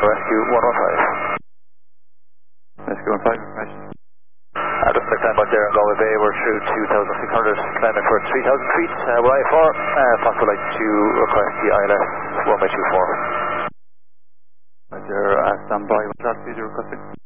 Rescue 115. Rescue 115, information. Just like time out there in Galway Bay, we're through 2,600, climbing for 3,000 feet. We're I4, possible like to request the ILS 1 by 24. Roger, stand by, what altitude you're requesting?